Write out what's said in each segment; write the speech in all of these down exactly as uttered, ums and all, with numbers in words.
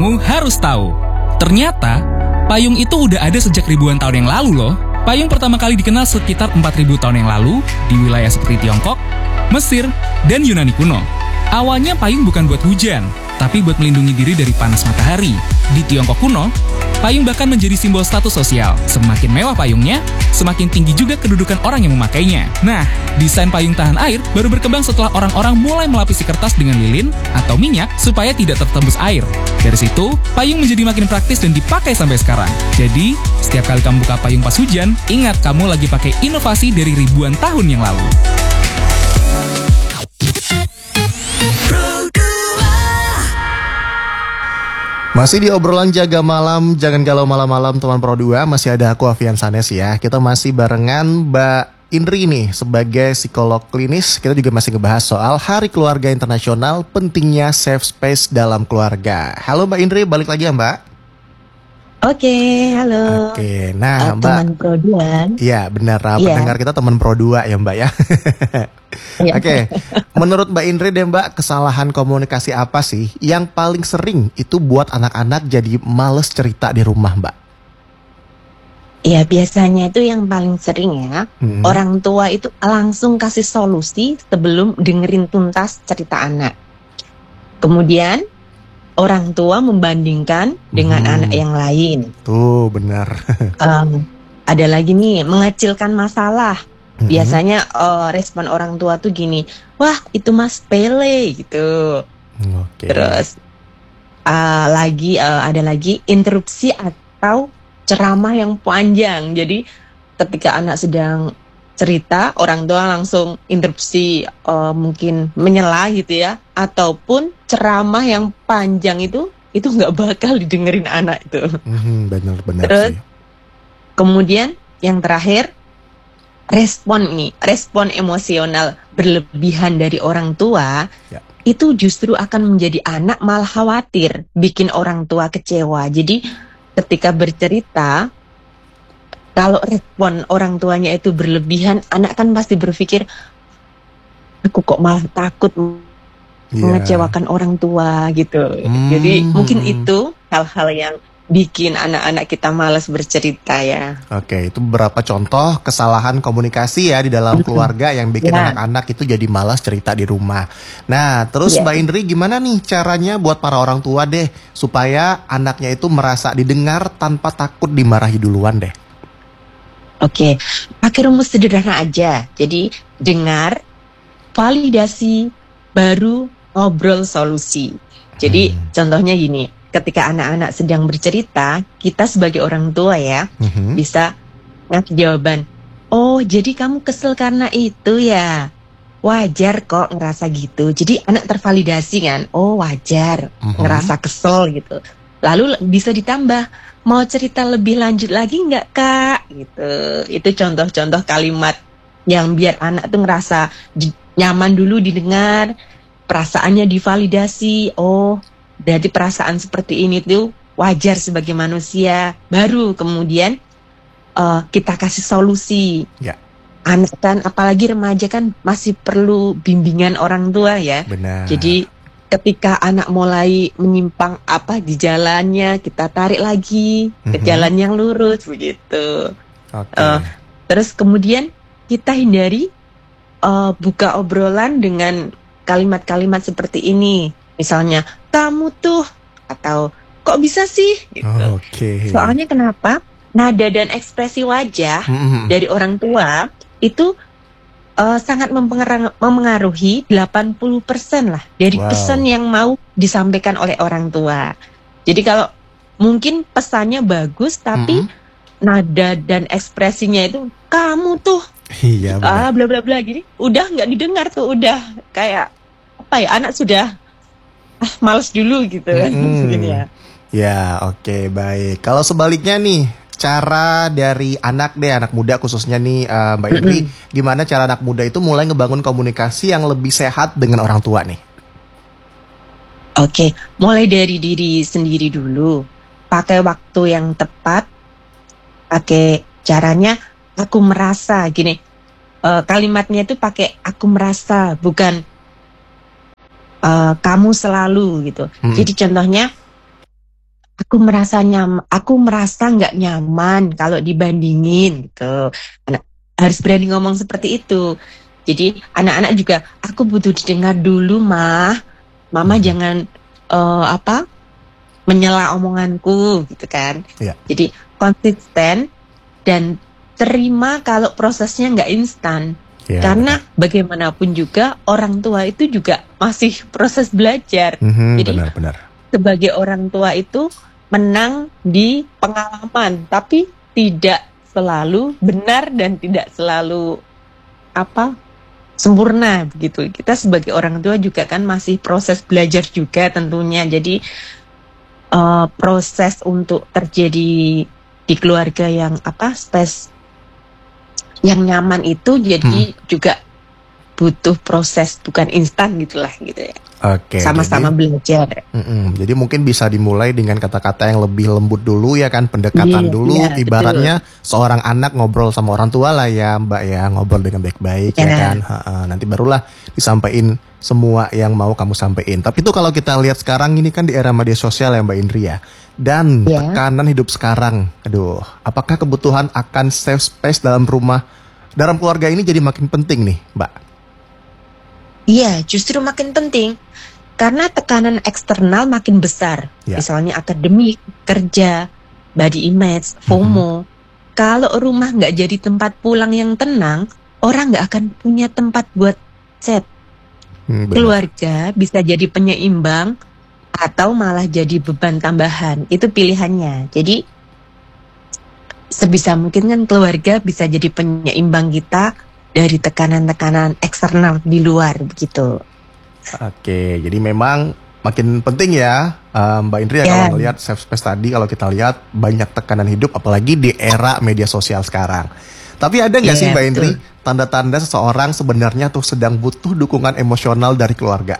kamu harus tahu. Ternyata, payung itu udah ada sejak ribuan tahun yang lalu loh. Payung pertama kali dikenal sekitar empat ribu tahun yang lalu di wilayah seperti Tiongkok, Mesir, dan Yunani kuno. Awalnya payung bukan buat hujan, tapi buat melindungi diri dari panas matahari. Di Tiongkok kuno, payung bahkan menjadi simbol status sosial. Semakin mewah payungnya, semakin tinggi juga kedudukan orang yang memakainya. Nah, desain payung tahan air baru berkembang setelah orang-orang mulai melapisi kertas dengan lilin atau minyak supaya tidak tertembus air. Dari situ, payung menjadi makin praktis dan dipakai sampai sekarang. Jadi, setiap kali kamu buka payung pas hujan, ingat kamu lagi pakai inovasi dari ribuan tahun yang lalu. Masih di obrolan jaga malam, jangan galau malam-malam teman Pro dua, masih ada aku Afian Sanes ya. Kita masih barengan Mbak Indri nih sebagai psikolog klinis. Kita juga masih ngebahas soal Hari Keluarga Internasional, pentingnya safe space dalam keluarga. Halo Mbak Indri, balik lagi ya Mbak. Oke, halo. Oke, nah uh, Mbak. Teman Pro dua. Iya benar, Iya. pendengar kita teman Pro dua ya Mbak ya. Iya. Oke, menurut Mbak Indri deh Mbak, kesalahan komunikasi apa sih yang paling sering itu buat anak-anak jadi males cerita di rumah Mbak? Iya, biasanya itu yang paling sering ya, Hmm. orang tua itu langsung kasih solusi sebelum dengerin tuntas cerita anak. Kemudian orang tua membandingkan dengan Hmm. anak yang lain. Tuh benar. Um, ada lagi nih, mengecilkan masalah. Hmm. Biasanya uh, respon orang tua tuh gini, wah itu mas sepele gitu. Oke. Terus uh, lagi uh, ada lagi interupsi atau ceramah yang panjang. Jadi ketika anak sedang cerita, orang tua langsung interupsi, uh, mungkin menyela gitu ya, ataupun ceramah yang panjang itu itu nggak bakal didengerin anak itu. Hmm, benar-benar Terus sih. kemudian yang terakhir, respon nih, respon emosional berlebihan dari orang tua. Ya. Itu justru akan menjadi anak malah khawatir, bikin orang tua kecewa. Jadi ketika bercerita, kalau respon orang tuanya itu berlebihan, anak kan pasti berpikir, aku kok malah takut Iya. mengecewakan orang tua gitu. Hmm. Jadi mungkin itu hal-hal yang bikin anak-anak kita malas bercerita ya. Oke, itu beberapa contoh kesalahan komunikasi ya di dalam keluarga yang bikin Ya. anak-anak itu jadi malas cerita di rumah. Nah, terus Ya. Mbak Indri gimana nih caranya buat para orang tua deh supaya anaknya itu merasa didengar tanpa takut dimarahi duluan deh? Oke, pakai rumus sederhana aja. Jadi dengar, validasi, baru ngobrol solusi. Jadi Hmm. contohnya gini, ketika anak-anak sedang bercerita, kita sebagai orang tua ya Mhm. bisa ngasih jawaban. Oh, jadi kamu kesel karena itu ya? Wajar kok ngerasa gitu. Jadi anak tervalidasi kan. Oh, wajar Mhm. ngerasa kesel gitu. Lalu bisa ditambah, mau cerita lebih lanjut lagi nggak kak? Gitu. Itu contoh-contoh kalimat yang biar anak tuh ngerasa di- nyaman dulu didengar, perasaannya divalidasi. Oh, berarti perasaan seperti ini tuh wajar sebagai manusia. Baru kemudian uh, kita kasih solusi. Ya. Anak kan, apalagi remaja kan masih perlu bimbingan orang tua ya. Benar. Jadi ketika anak mulai menyimpang apa di jalannya, kita tarik lagi ke Mhm. jalan yang lurus begitu. Oke. eh, Terus kemudian kita hindari uh, buka obrolan dengan kalimat-kalimat seperti ini. Misalnya, kamu tuh, atau kok bisa sih gitu. Oke. Soalnya kenapa? Nada dan ekspresi wajah Mhm. dari orang tua itu uh, sangat mempengaruhi, memengaruhi delapan puluh persen lah dari Wow. pesan yang mau disampaikan oleh orang tua. Jadi kalau mungkin pesannya bagus tapi Mhm. nada dan ekspresinya itu kamu tuh Iya benar. ah bla bla bla gini, udah nggak didengar tuh, udah kayak apa ya, anak sudah ah males dulu gitu kan. Mm-mm. Gini ya. Ya, oke, baik. Kalau sebaliknya nih, cara dari anak deh, anak muda khususnya nih eh, Mbak Indri, gimana cara anak muda itu mulai ngebangun komunikasi yang lebih sehat dengan orang tua nih? Oke, mulai dari diri sendiri dulu. Pakai waktu yang tepat. Pakai caranya aku merasa gini. eh, kalimatnya itu pakai aku merasa, bukan eh, kamu selalu gitu. Hmm. Jadi contohnya aku merasa nyam, aku merasa nggak nyaman kalau dibandingin gitu. Anak harus berani ngomong seperti itu. Jadi anak-anak juga, aku butuh didengar dulu, mah, mama Hmm. jangan eh, apa menyela omonganku gitu kan. Iya. Jadi konsisten dan terima kalau prosesnya nggak instan. Ya, Karena bagaimanapun juga orang tua itu juga masih proses belajar. Mhm, Jadi benar-benar. sebagai orang tua itu menang di pengalaman, tapi tidak selalu benar dan tidak selalu apa sempurna begitu. Kita sebagai orang tua juga kan masih proses belajar juga tentunya. Jadi eh, proses untuk terjadi di keluarga yang apa space yang nyaman itu jadi juga butuh proses, bukan instan gitulah gitu ya. Oke. Sama-sama jadi, belajar. mm-mm. Jadi mungkin bisa dimulai dengan kata-kata yang lebih lembut dulu ya kan, pendekatan Iya, dulu. iya, Ibaratnya seorang anak ngobrol sama orang tua lah ya Mbak ya, ngobrol dengan baik-baik ya Ya. kan. Ha-ha. Nanti barulah disampaikan semua yang mau kamu sampaikan. Tapi itu kalau kita lihat sekarang ini kan di era media sosial ya Mbak Indri ya. Dan Ya. tekanan hidup sekarang, aduh, apakah kebutuhan akan safe space dalam rumah, dalam keluarga ini jadi makin penting nih Mbak? Iya, justru makin penting karena tekanan eksternal makin besar. Ya. Misalnya akademik, kerja, body image, FOMO. Kalau rumah nggak jadi tempat pulang yang tenang, orang nggak akan punya tempat buat chat. Hmm, benar. Keluarga bisa jadi penyeimbang atau malah jadi beban tambahan. Itu pilihannya. Jadi sebisa mungkin kan keluarga bisa jadi penyeimbang kita dari tekanan-tekanan eksternal di luar begitu. Oke, jadi memang makin penting ya uh, Mbak Indri ya, Ya. kalau ngelihat safe space tadi, kalau kita lihat banyak tekanan hidup apalagi di era media sosial sekarang. Tapi ada nggak Iya, sih Mbak betul. Indri tanda-tanda seseorang sebenarnya tuh sedang butuh dukungan emosional dari keluarga?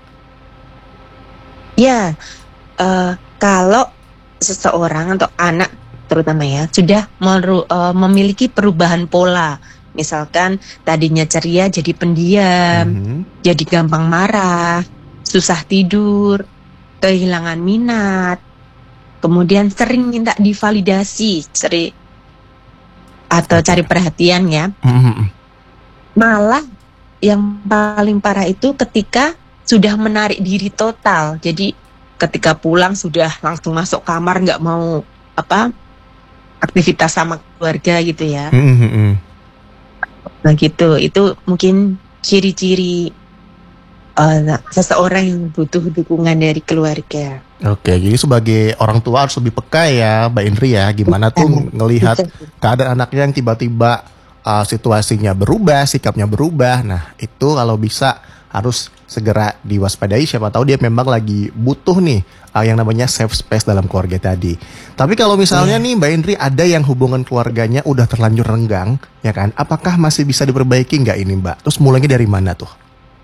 Ya, eh, kalau seseorang atau anak terutama ya sudah meru- eh, memiliki perubahan pola, misalkan tadinya ceria jadi pendiam, Mhm. jadi gampang marah, susah tidur, kehilangan minat, kemudian sering minta divalidasi, sering atau Oke. cari perhatian ya. Mhm. Malah yang paling parah itu ketika sudah menarik diri total. Jadi ketika pulang sudah langsung masuk kamar, nggak mau apa aktivitas sama keluarga gitu ya. Mhm. Nah gitu, itu mungkin ciri-ciri eh, seseorang yang butuh dukungan dari keluarga. Oke, jadi sebagai orang tua harus lebih peka ya Mbak Indri ya, gimana tuh ngelihat keadaan anaknya yang tiba-tiba uh, situasinya berubah, sikapnya berubah. Nah itu kalau bisa harus segera diwaspadai, siapa tahu dia memang lagi butuh nih uh, yang namanya safe space dalam keluarga tadi. Tapi kalau misalnya Iya. nih Mbak Indri ada yang hubungan keluarganya udah terlanjur renggang, ya kan? Apakah masih bisa diperbaiki nggak ini Mbak? Terus mulainya dari mana tuh?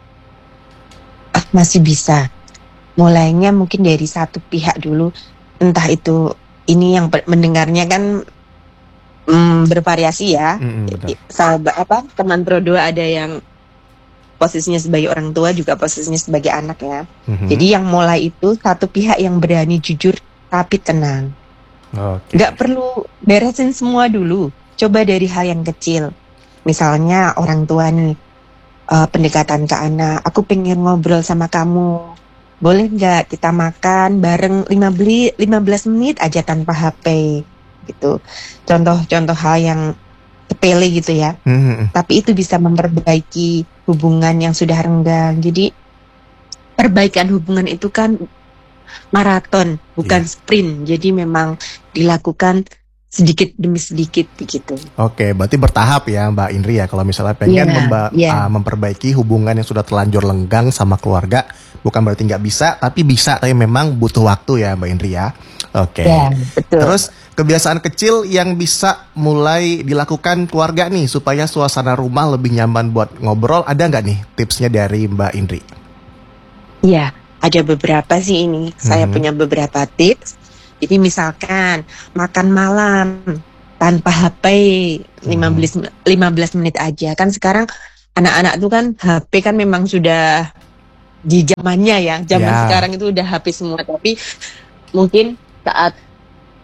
Ah, masih bisa. Mulainya mungkin dari satu pihak dulu. Entah itu ini yang pe- mendengarnya kan mm, bervariasi ya. Mm-mm, benar. Sahabat apa teman Pro dua ada yang posisinya sebagai orang tua juga posisinya sebagai anak ya. Mhm. Jadi yang mulai itu satu pihak yang berani jujur tapi tenang. Oke. Nggak perlu beresin semua dulu. Coba dari hal yang kecil. Misalnya orang tua nih eh, pendekatan ke anak. Aku pengen ngobrol sama kamu. Boleh nggak kita makan bareng lima beli lima belas menit aja tanpa H P gitu. Contoh-contoh hal yang sepele gitu ya. Mhm. Tapi itu bisa memperbaiki hubungan yang sudah renggang. Jadi perbaikan hubungan itu kan maraton, bukan sprint. Jadi memang dilakukan sedikit demi sedikit begitu. Oke, berarti bertahap ya Mbak Indri ya. Kalau misalnya pengen Iya, memba- iya. ah, memperbaiki hubungan yang sudah terlanjur lenggang sama keluarga, bukan berarti nggak bisa, tapi bisa, tapi memang butuh waktu ya Mbak Indri ya. Oke. Ya, betul. Terus kebiasaan kecil yang bisa mulai dilakukan keluarga nih supaya suasana rumah lebih nyaman buat ngobrol, ada nggak nih tipsnya dari Mbak Indri? Iya, ada beberapa sih ini. Saya Mhm. punya beberapa tips. Jadi misalkan makan malam tanpa H P lima belas lima belas menit aja. Kan sekarang anak-anak tuh kan H P kan memang sudah di zamannya ya. Zaman Ya. sekarang itu udah H P semua, tapi mungkin saat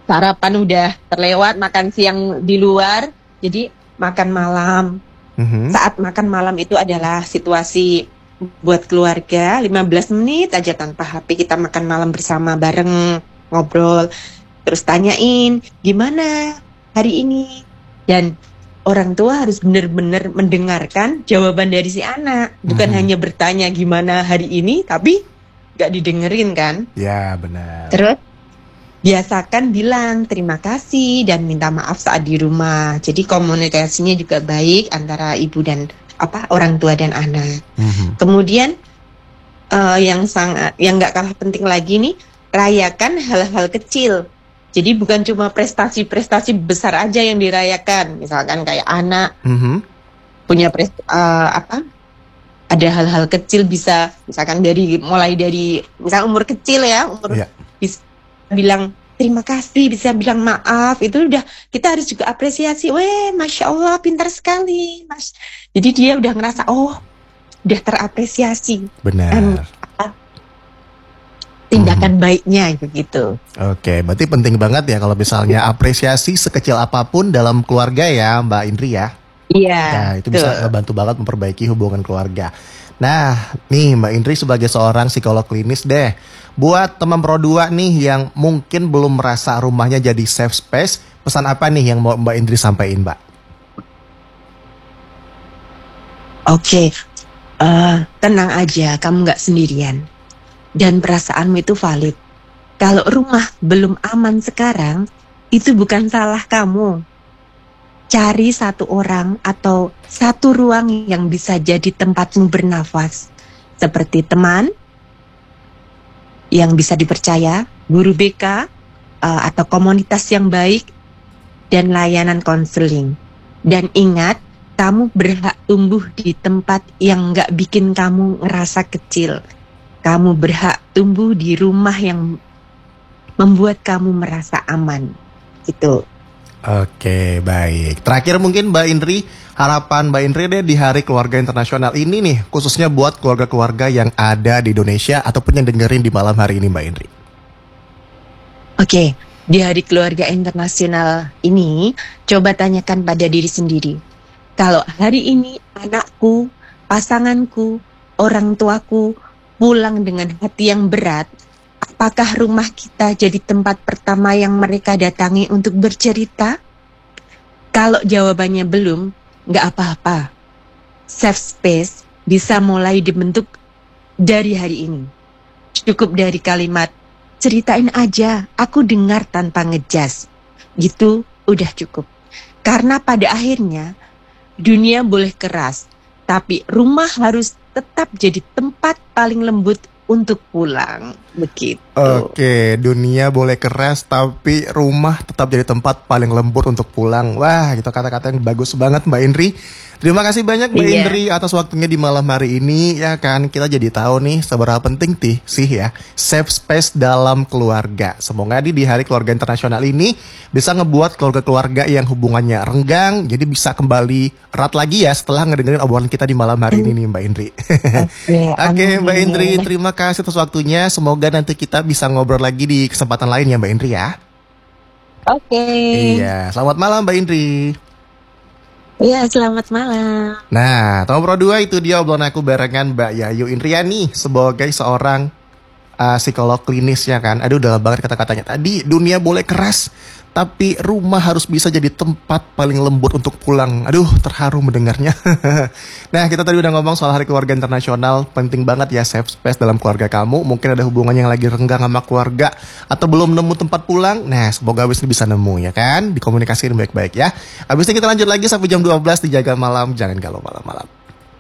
sarapan udah terlewat, makan siang di luar, jadi makan malam. Mhm. Saat makan malam itu adalah situasi buat keluarga, lima belas menit aja tanpa H P, kita makan malam bersama bareng, ngobrol, terus tanyain gimana hari ini, dan orang tua harus benar-benar mendengarkan jawaban dari si anak, bukan Mhm. hanya bertanya gimana hari ini tapi gak didengerin kan. Ya benar. Terus biasakan bilang terima kasih dan minta maaf saat di rumah. Jadi komunikasinya juga baik antara ibu dan apa orang tua dan anak. Mhm. Kemudian eh, yang sangat yang nggak kalah penting lagi nih, rayakan hal-hal kecil. Jadi bukan cuma prestasi-prestasi besar aja yang dirayakan. Misalkan kayak anak Mhm. punya pres, eh, apa? Ada hal-hal kecil, bisa misalkan dari mulai dari misal umur kecil ya, umur Iya. bisa bilang terima kasih, bisa bilang maaf, itu udah kita harus juga apresiasi. Weh, masya Allah, pintar sekali, mas. Jadi dia udah ngerasa oh, udah terapresiasi Benar. Em, tindakan baiknya gitu. Oke, berarti penting banget ya kalau misalnya apresiasi sekecil apapun dalam keluarga ya, Mbak Indri ya. Iya. Nah, itu bisa betul. membantu banget memperbaiki hubungan keluarga. Nah, nih Mbak Indri sebagai seorang psikolog klinis deh, buat teman Pro dua nih yang mungkin belum merasa rumahnya jadi safe space, pesan apa nih yang mau Mbak Indri sampaikan, Mbak? Oke, eh, tenang aja, kamu nggak sendirian. Dan perasaanmu itu valid. Kalau rumah belum aman sekarang, itu bukan salah kamu. Cari satu orang atau satu ruang yang bisa jadi tempatmu bernafas. Seperti teman yang bisa dipercaya, guru B K, eh, atau komunitas yang baik, dan layanan konseling. Dan ingat, kamu berhak tumbuh di tempat yang nggak bikin kamu ngerasa kecil. Kamu berhak tumbuh di rumah yang membuat kamu merasa aman. Gitu. Oke, baik. Terakhir mungkin Mbak Indri, harapan Mbak Indri deh di Hari Keluarga Internasional ini nih, khususnya buat keluarga-keluarga yang ada di Indonesia ataupun yang dengerin di malam hari ini, Mbak Indri. Oke, di Hari Keluarga Internasional ini, coba tanyakan pada diri sendiri. Kalau hari ini anakku, pasanganku, orang tuaku pulang dengan hati yang berat, apakah rumah kita jadi tempat pertama yang mereka datangi untuk bercerita? Kalau jawabannya belum, nggak apa-apa. Safe space bisa mulai dibentuk dari hari ini. Cukup dari kalimat, ceritain aja, aku dengar tanpa ngejas. Gitu udah cukup. Karena pada akhirnya, dunia boleh keras, tapi rumah harus tetap jadi tempat paling lembut untuk pulang, begitu. Oke, dunia boleh keras tapi rumah tetap jadi tempat paling lembut untuk pulang. Wah, itu kata-kata yang bagus banget Mbak Indri. Terima kasih banyak Mbak Iya. Indri atas waktunya di malam hari ini. Ya kan, kita jadi tahu nih seberapa penting tih sih ya safe space dalam keluarga. Semoga di, di Hari Keluarga Internasional ini bisa ngebuat keluarga-keluarga yang hubungannya renggang jadi bisa kembali erat lagi ya setelah ngedengerin obrolan kita di malam hari ini nih Mbak Indri. Oke, Oke Mbak amin. Indri, terima kasih atas waktunya. Semoga nanti kita bisa ngobrol lagi di kesempatan lain ya Mbak Indri ya. Oke. Iya, selamat malam Mbak Indri. Iya, selamat malam. Nah, Tom Pro dua itu dia obrolan aku barengan Mbak Yayu Indriani sebagai seorang uh, psikolog klinis ya kan. Aduh, dalam banget kata-katanya tadi. Dunia boleh keras, tapi rumah harus bisa jadi tempat paling lembut untuk pulang. Aduh, terharu mendengarnya. Nah, kita tadi udah ngomong soal Hari Keluarga Internasional. Penting banget ya safe space dalam keluarga kamu. Mungkin ada hubungan yang lagi renggang sama keluarga atau belum nemu tempat pulang. Nah, semoga abis ini bisa nemu ya kan. Dikomunikasiin baik-baik ya. Abis ini kita lanjut lagi sampai jam dua belas di Jaga Malam. Jangan galau malam-malam.